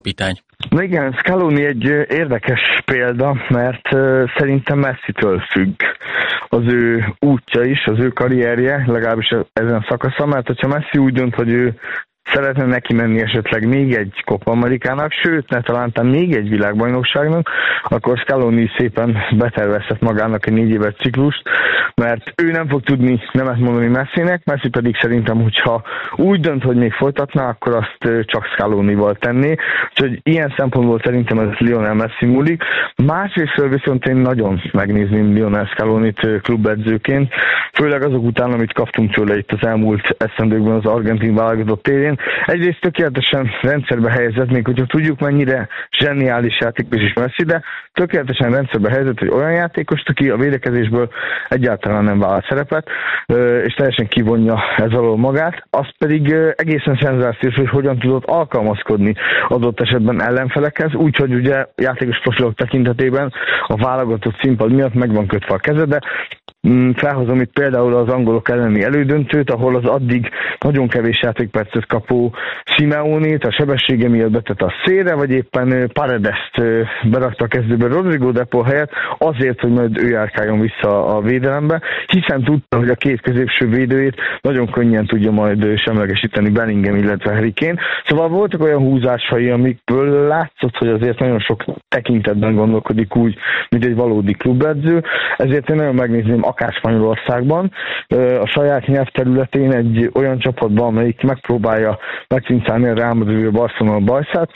kapitány. Na igen, Scaloni egy érdekes példa, mert szerintem Messitől függ az ő útja is, az ő karrierje, legalábbis ezen a szakaszon, mert hogyha Messi úgy dönt, hogy ő szeretne neki menni esetleg még egy Copa Amerikának, sőt, ne talántán még egy világbajnokságnak, akkor Scaloni szépen betervezhet magának egy 4 éves ciklust, mert ő nem fog tudni nemet mondani Messinek, Messi pedig szerintem, hogyha úgy dönt, hogy még folytatná, akkor azt csak Scalonival tenné, úgyhogy ilyen szempontból szerintem ez Lionel Messi múlik. Másrésztről viszont én nagyon megnézném Lionel Scalonit klubedzőként, főleg azok után, amit kaptunk tőle itt az elmúlt esztendőkben az argentin válogatott térén. Egyrészt tökéletesen rendszerbe helyezett, még hogyha tudjuk, mennyire zseniális játékos is Messi, de tökéletesen rendszerbe helyezett, hogy olyan játékos, aki a védekezésből egyáltalán nem vállal szerepet, és teljesen kivonja ez alól magát, az pedig egészen szenzációs, hogy hogyan tudott alkalmazkodni adott esetben ellenfelekhez, úgyhogy ugye játékos profilok tekintetében a válogatott színpad miatt meg van kötve a keze, de felhozom itt például az angolok elleni elődöntőt, ahol az addig nagyon kevés játékpercet kapó Simeonét a sebessége miatt betett a szélre, vagy éppen Paredest berakta a kezdőbe Rodrigo de Paul helyett azért, hogy majd ő járkáljon vissza a védelembe, hiszen tudta, hogy a két középső védőjét nagyon könnyen tudja majd semlegesíteni Bellingham, illetve Harry Kane. Szóval voltak olyan húzásai, amikből látszott, hogy azért nagyon sok tekintetben gondolkodik úgy, mint egy valódi klubedző, ezért én nagyon megnézném akár Spanyolországban, a saját nyelvterületén egy olyan csapatban, amelyik megpróbálja megcincálni a Real Madrid a Barcelona bajszát,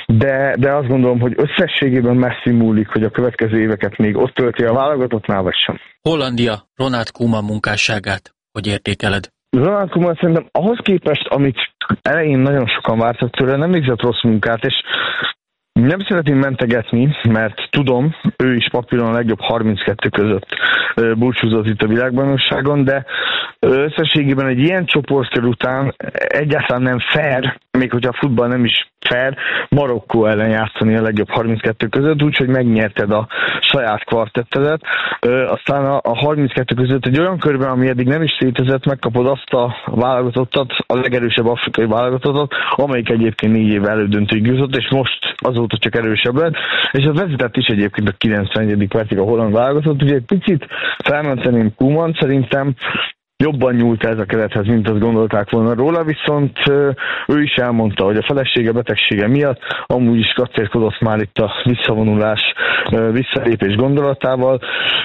de azt gondolom, hogy összességében Messi múlik, hogy a következő éveket még ott tölti a válogatottnál, vagy sem. Hollandia, Ronald Koeman munkásságát hogy értékeled? Ronald Koeman szerintem ahhoz képest, amit elején nagyon sokan vártak tőle, nem végzett rossz munkát, és nem szeretném mentegetni, mert tudom, ő is papíron a legjobb 32 között búcsúzott itt a világbajnokságon, de összességében egy ilyen csoportkör után egyáltalán nem fair, még hogyha a futball nem is fair, Marokkó ellen játszani a legjobb 32 között, úgyhogy megnyerted a saját kvartettedet. Aztán a 32 között egy olyan körben, ami eddig nem is létezett, megkapod azt a válogatottat, a legerősebb afrikai válogatottat, amelyik egyébként 4 év elődöntőig jutott, és most azóta csak erősebb lett, és az vezetett is egyébként a 91. percig a holland válogatott, ugye egy picit felmenteném Koeman, szerintem jobban nyúlt ez a kerethez, mint azt gondolták volna róla, viszont ő is elmondta, hogy a felesége betegsége miatt amúgy is kacérkodott már itt a visszavonulás, visszalépés gondolatával,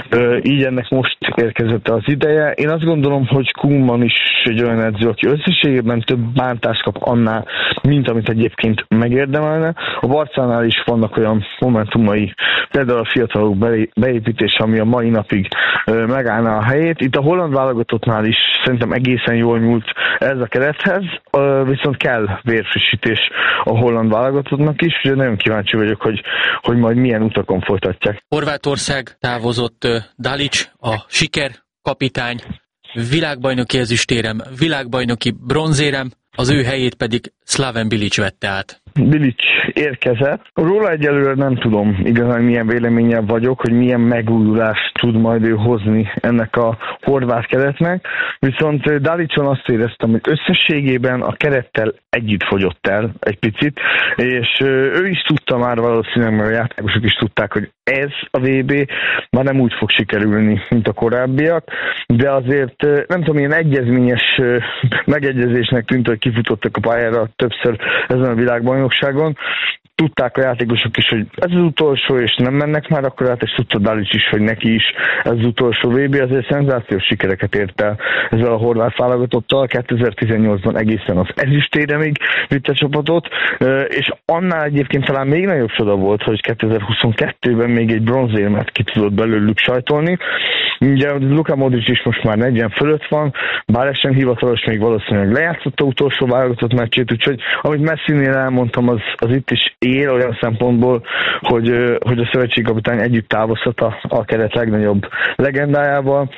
így ennek most érkezett az ideje. Én azt gondolom, hogy Koeman is egy olyan edző, aki összességében több bántást kap annál, mint amit egyébként megérdemelne. A Barcánál is vannak olyan momentumai, például a fiatalok beépítése, ami a mai napig megállná a helyét. Itt a holland válogatottnál is szerintem egészen jól nyúlt ez a kerethez, viszont kell vérfrissítés a holland válogatottnak is, úgyhogy nagyon kíváncsi vagyok, hogy majd milyen utakon folytatják. Horvátország távozott Dalic, a siker kapitány, világbajnoki ezüstérem, világbajnoki bronzérem, az ő helyét pedig Slaven Bilic vette át. Bilic érkezett. Róla egyelőre nem tudom igazán milyen véleménnyel vagyok, hogy milyen megújulást tud majd ő hozni ennek a horvát keretnek, viszont Dalicson azt éreztem, hogy összességében a kerettel együtt fogyott el egy picit, és ő is tudta már valószínűleg, mert a játékosok is tudták, hogy ez a VB már nem úgy fog sikerülni, mint a korábbiak, de azért nem tudom, ilyen egyezményes megegyezésnek tűnt, hogy kifutottak a pályára többször ezen a világbajnokságon. Tudták a játékosok is, hogy ez az utolsó, és nem mennek már akkor át, és tudta Dalic is, hogy neki is ez az utolsó VB, azért szenzációs sikereket ért el ezzel a horvát válogatottal, 2018-ban egészen az ezüstéremig vitte csapatot, és annál egyébként talán még nagyobb csoda volt, hogy 2022-ben még egy bronzérmet ki tudott belőlük sajtolni. Ugye Luka Modric is most már 40 fölött van, bár ez sem hivatalos, még valószínűleg lejátszotta utolsó válogatott meccsét, úgyhogy amit Messinél elmondtam, az itt is él olyan szempontból, hogy a szövetségkapitány együtt távozhat a keret legnagyobb legendájával.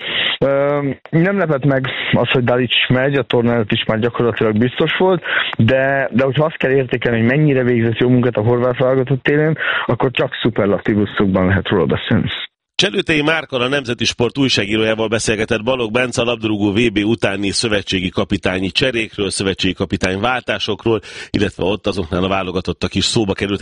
Nem lepett meg az, hogy Dalic megy, a torna előtt is már gyakorlatilag biztos volt, de hogyha azt kell értékelni, hogy mennyire végzett jó munkát a horvát válogatott téren, akkor csak szuperlatívuszokban lehet róla beszélni. Cselőtei Márkon, a Nemzeti Sport újságírójával beszélgetett Balogh Bence a labdarúgó VB utáni szövetségi kapitányi cserékről, szövetségi kapitány váltásokról, illetve ott azoknál a válogatottak is szóba került.